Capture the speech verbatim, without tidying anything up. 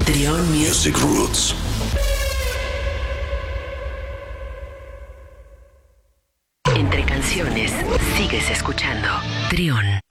Trion Music Roots. Entre canciones, sigues escuchando Trion.